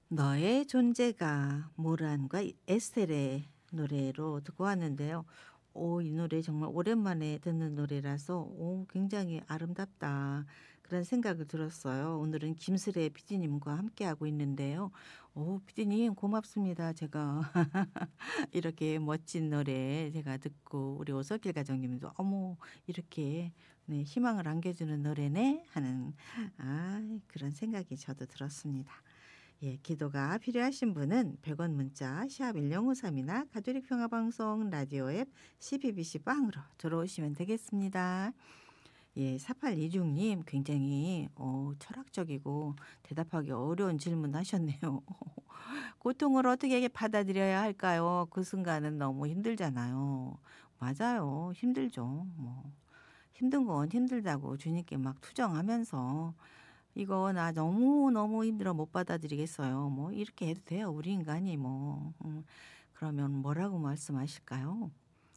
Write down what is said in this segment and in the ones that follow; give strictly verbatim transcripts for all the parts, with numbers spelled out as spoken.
너의 존재가 모란과 에스텔의 노래로 듣고 왔는데요. 오, 이 노래 정말 오랜만에 듣는 노래라서 오, 굉장히 아름답다. 그런 생각이 들었어요. 오늘은 김슬애 피디님과 함께하고 있는데요. 오, 피디님 고맙습니다. 제가 이렇게 멋진 노래 제가 듣고 우리 오석길 가족님도 어머 이렇게 네, 희망을 안겨주는 노래네 하는 아, 그런 생각이 저도 들었습니다. 예, 기도가 필요하신 분은 백 원 문자 샵 일공오삼이나 가톨릭 평화방송 라디오 앱 씨비비씨 빵으로 들어오시면 되겠습니다. 예, 사팔이육님 굉장히 어, 철학적이고 대답하기 어려운 질문 하셨네요. 고통을 어떻게 받아들여야 할까요? 그 순간은 너무 힘들잖아요. 맞아요. 힘들죠. 뭐 힘든 건 힘들다고 주님께 막 투정하면서 이거 나 너무너무 힘들어 못 받아들이겠어요. 뭐 이렇게 해도 돼요. 우리 인간이 뭐. 음, 그러면 뭐라고 말씀하실까요?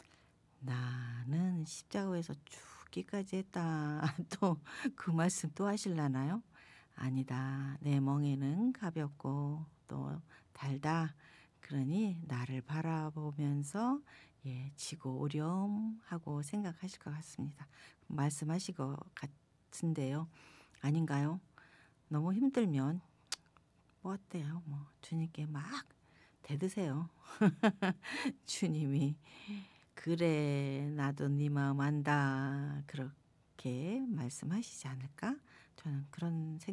나는 십자가에서 죽기까지 했다. 또 그 말씀 또 하실라나요? 아니다. 내 멍에는 가볍고 또 달다. 그러니 나를 바라보면서 예, 지고 오렴 하고 생각하실 것 같습니다. 말씀하실 것 같은데요. 아닌가요? 너무 힘들면 뭐 어때요? 뭐 주님께 막 대드세요. 주님이 그래 나도 네 마음 안다 그렇게 말씀하시지 않을까? 저는 그런 생각